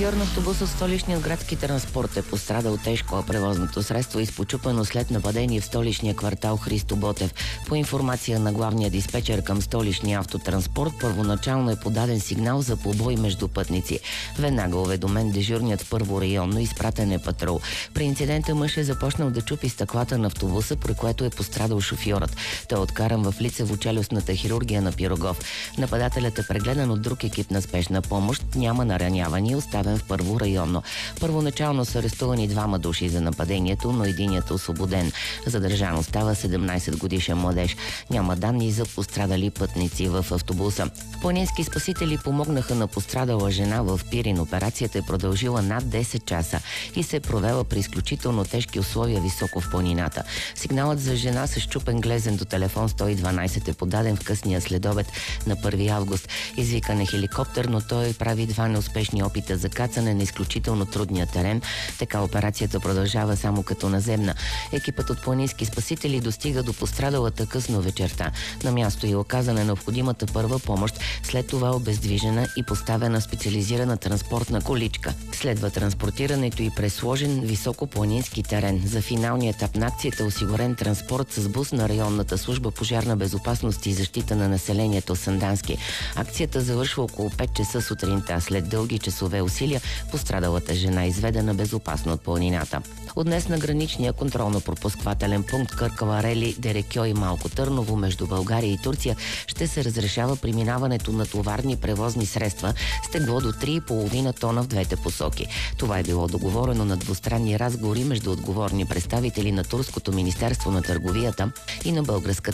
Шофьор на автобуса в столичния градски транспорт е пострадал тежко, а превозното средство е изпочупено след нападение в столичния квартал Христо Ботев. По информация на главния диспетчер към столичния автотранспорт, първоначално е подаден сигнал за побой между пътници. Веднага уведомен дежурният в първо районно, изпратен е патрул. При инцидента мъж е започнал да чупи стъклата на автобуса, при което е пострадал шофьорът. Той е откаран в лицево-челюстната хирургия на Пирогов. Нападателят е прегледан от друг екип на спешна помощ, няма наранявания, оставен в първо районно. Първоначално са арестувани 2 души за нападението, но единият е освободен. Задържан остава 17-годишен младеж. Няма данни за пострадали пътници в автобуса. Планински спасители помогнаха на пострадала жена в Пирин. Операцията е продължила над 10 часа и се е провела при изключително тежки условия високо в планината. Сигналът за жена с счупен глезен до телефон 112 е подаден в късния следобед на 1 август. Извикан е хеликоптер, но той прави 2 неуспешни опита за кацане на изключително трудния терен. Така операцията продължава само като наземна. Екипът от планински спасители достига до пострадалата късно вечерта. На място е оказана необходимата първа помощ, след това обездвижена и поставена специализирана транспортна количка. Следва транспортирането и през сложен високопланински терен. За финалния етап на акцията е осигурен транспорт с бус на районната служба пожарна безопасност и защита на населението Сандански. Акцията завършва около 5 часа сутринта. След дълги часове усилия пострадалата жена е изведена безопасно от планината. От днес на граничния контролно-пропусквателен пункт Къркаларели, Дерекьо и Малко Търново между България и Турция ще се разрешава преминаването на товарни превозни средства с тегло до 3,5 тона в двете посоки. Това е било договорено на двустранни разговори между отговорни представители на Турското министерство на търговията и на българската